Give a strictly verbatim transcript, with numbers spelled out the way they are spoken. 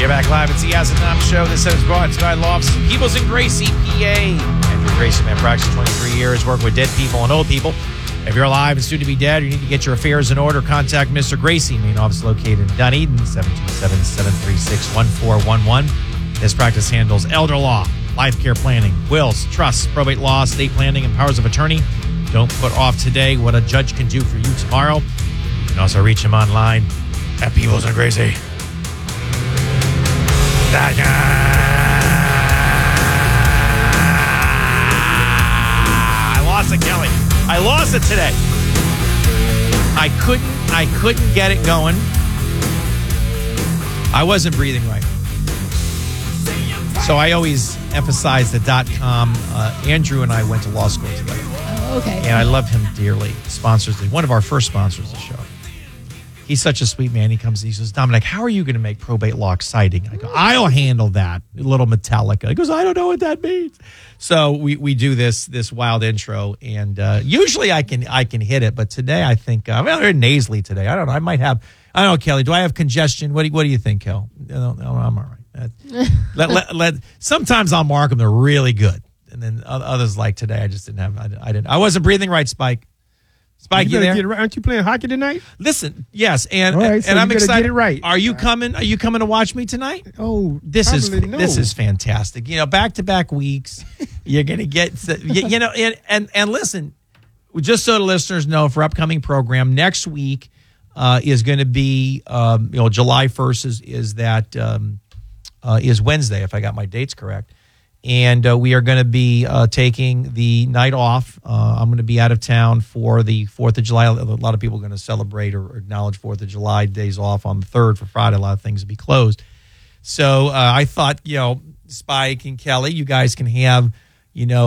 You're back live. It's the Yaz and Nam Show. This is brought to you by Law Office of Peebles and Gracie, P A. Andrew Gracie, man, practiced twenty-three years, working with dead people and old people. If you're alive and soon to be dead, or you need to get your affairs in order, contact Mister Gracie. Main office located in Dunedin, seven two seven, seven three six, one four one one. This practice handles elder law, life care planning, wills, trusts, probate law, estate planning, and powers of attorney. Don't put off today what a judge can do for you tomorrow. You can also reach him online at Peebles and Gracie. I lost it, Kelly. I lost it today. I couldn't. I couldn't get it going. I wasn't breathing right. So I always emphasize the dot com. Uh, Andrew and I went to law school together. Oh, okay. And I love him dearly. Sponsors, one of our first sponsors of the show. He's such a sweet man. He comes, he says, Dominic, how are you going to make probate law exciting? I go, I'll handle that. A little Metallica. He goes, I don't know what that means. So we, we do this this wild intro, and uh, usually I can I can hit it, but today I think I'm uh, nasally today. I don't know. I might have. I don't know, Kelly. Do I have congestion? What do you, what do you think, Kel? No, no, I'm all right. let, let, let, sometimes I'll mark them. They're really good, and then others like today. I just didn't have. I, I didn't. I wasn't breathing right, Spike. Spike, you, you there? Get it right. Aren't you playing hockey tonight? Listen, yes, and right, so and I'm excited. Get it right. Are you coming? Are you coming to watch me tonight? Oh, this is no. this is fantastic. You know, back to back weeks, you're gonna get you, you know, and, and and listen, just so the listeners know, for upcoming program next week uh, is going to be um, you know July first is is that um, uh, is Wednesday, if I got my dates correct. And uh, we are going to be uh, taking the night off. Uh, I'm going to be out of town for the fourth of July. A lot of people are going to celebrate or acknowledge fourth of July days off on the third for Friday. A lot of things will be closed. So uh, I thought, you know, Spike and Kelly, you guys can have, you know,